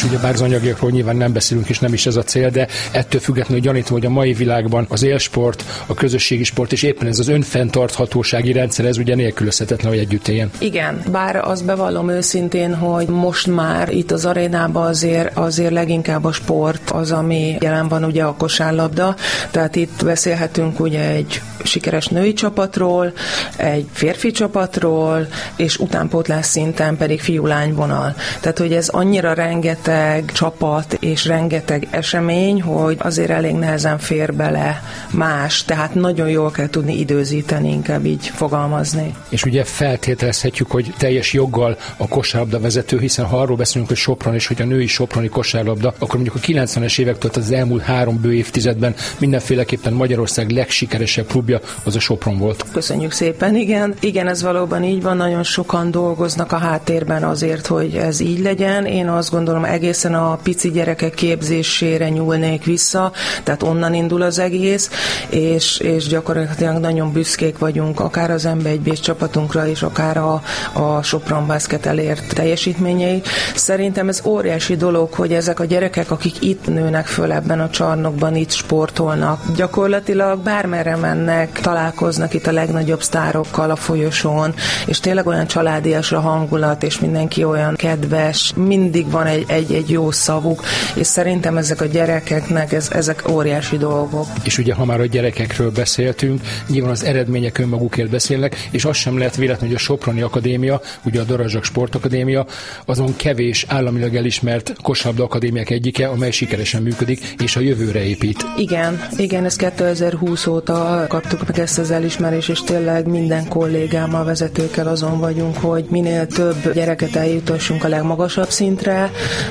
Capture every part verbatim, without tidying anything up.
És ugye bár az anyagiakról nyilván nem beszélünk, és nem is ez a cél, de ettől függetlenül gyanítom, hogy a mai világban az élsport, a közösségi sport, és éppen ez az önfenntarthatósági rendszer, ez ugye nélkülözhetetlen, hogy együtt éljen. Igen, bár azt bevallom őszintén, hogy most már itt az arénában azért, azért leginkább a sport az, ami jelen van, ugye a kosárlabda, tehát itt beszélhetünk ugye egy sikeres női csapatról, egy férfi csapatról, és utánpótlás szinten pedig fiú-lány vonal. Tehát, hogy ez annyira rengeteg csapat és rengeteg esemény, hogy azért elég nehezen fér bele más, tehát nagyon jól kell tudni időzíteni, inkább így fogalmazni. És ugye feltételezhetjük, hogy teljes joggal a kosárlabda vezető, hiszen ha arról beszélünk, hogy Sopron, és hogy a női soproni kosárlabda, akkor mondjuk a kilencvenes évektől az elmúlt három bő évtizedben mindenféleképpen Magyarország legsikeresebb klubja az a Sopron volt. Köszönjük szépen, igen. Igen, ez valóban így van, nagyon sokan dolgoznak a háttérben azért, hogy ez így legyen. Én azt gondolom, egészen a pici gyerekek képzésére nyúlnék vissza, tehát onnan indul az egész, és, és gyakorlatilag nagyon büszkék vagyunk, akár az em bé egy bé csapatunkra, és akár a, a Sopron Basket elért teljesítményei. Szerintem ez óriási dolog, hogy ezek a gyerekek, akik itt nőnek föl ebben a csarnokban, itt sportolnak, gyakorlatilag bármerre mennek, találkoznak itt a legnagyobb sztárokkal a folyosón, és tényleg olyan családias a hangulat, és mindenki olyan kedves, mindig van egy, egy, egy jó szavuk, és szerintem ezek a gyerekeknek ez, ezek óriási dolgok. És ugye, ha már a gyerekekről beszéltünk, nyilván az eredmények önmagukért beszélnek, és az sem lehet véletlen, hogy a Soproni Akadémia, ugye a Darazsak Sportakadémia, azon kevés államilag elismert kosárlabda akadémiák egyike, amely sikeresen működik, és a jövőre épít. Igen, igen, ezt kétezer-húsz óta kaptuk meg ezt az elismerést, és tényleg minden kollégámmal, vezetőkkel azon vagyunk, hogy minél több gyereket eljutassunk a legmagasabb szintre,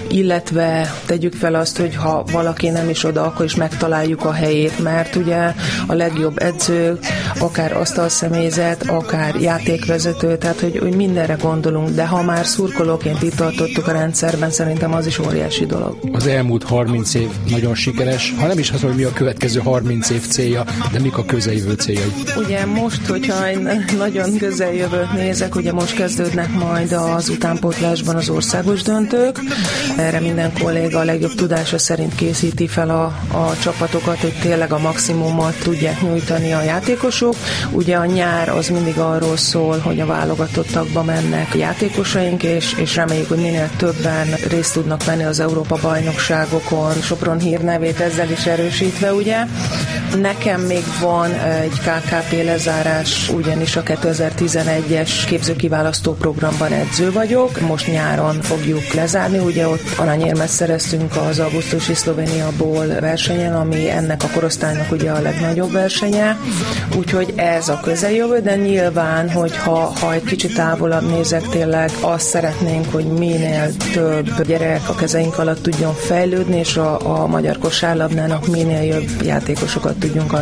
illetve tegyük fel azt, hogy ha valaki nem is oda, akkor is megtaláljuk a helyét, mert ugye a legjobb edző, akár asztalszemélyzet, akár játékvezető, tehát hogy, hogy mindenre gondolunk, de ha már szurkolóként itt tartottuk a rendszerben, szerintem az is óriási dolog. Az elmúlt harminc év nagyon sikeres, ha nem is az, hogy mi a következő harminc év célja, de mik a közeljövő céljai? Ugye most, hogyha nagyon közeljövőt nézek, ugye most kezdődnek majd az utánpótlásban az országos döntők. Erre minden kolléga a legjobb tudása szerint készíti fel a, a csapatokat, hogy tényleg a maximumot tudják nyújtani a játékosok. Ugye a nyár az mindig arról szól, hogy a válogatottakba mennek a játékosaink, és, és reméljük, hogy minél többen részt tudnak venni az Európa-bajnokságokon, Sopron hírnevét ezzel is erősítve, ugye. Nekem még van egy ká ká pé lezárás, ugyanis a kétezer-tizenegyes képzőkiválasztó programban edző vagyok. Most nyáron fogjuk lezárni, ugye ott aranyérmet szereztünk az augusztusi Szlovéniaból versenyen, ami ennek a korosztálynak ugye a legnagyobb versenye. Úgyhogy ez a közeljövő, de nyilván, hogy ha, ha egy kicsit távolabb nézek, tényleg azt szeretnénk, hogy minél több gyerek a kezeink alatt tudjon fejlődni, és a, a magyar kosárlabdának minél jobb játékosokat tudjunk